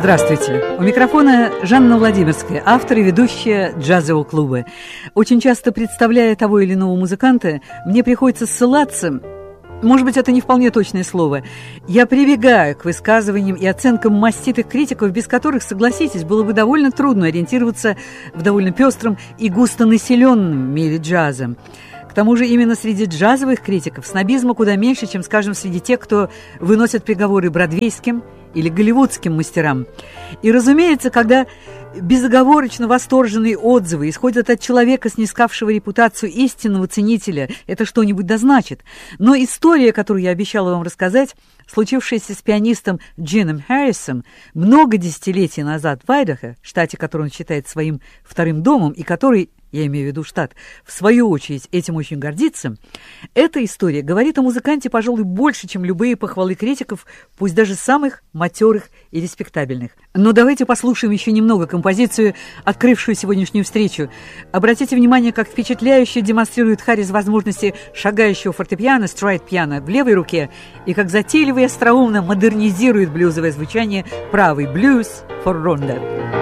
Здравствуйте. У микрофона Жанна Владимирская, автор и ведущая джазового клуба. Очень часто, представляя того или иного музыканта, мне приходится ссылаться, может быть, это не вполне точное слово, я прибегаю к высказываниям и оценкам маститых критиков, без которых, согласитесь, было бы довольно трудно ориентироваться в довольно пестром и густонаселенном мире джаза. К тому же именно среди джазовых критиков снобизма куда меньше, чем, скажем, среди тех, кто выносит приговоры бродвейским или голливудским мастерам. И, разумеется, когда безоговорочно восторженные отзывы исходят от человека, снискавшего репутацию истинного ценителя, это что-нибудь да значит. Но история, которую я обещала вам рассказать, случившаяся с пианистом Джином Харрисом много десятилетий назад в Айдахо, штате, который он считает своим вторым домом, и который, я имею в виду штат, в свою очередь этим очень гордится, эта история говорит о музыканте, пожалуй, больше, чем любые похвалы критиков, пусть даже самых матерых и респектабельных. Но давайте послушаем еще немного композицию, открывшую сегодняшнюю встречу. Обратите внимание, как впечатляюще демонстрирует Харрис возможности шагающего фортепиано, страйд-пиано в левой руке, и как затейливо и остроумно модернизирует блюзовое звучание правой «Blues for Ronda».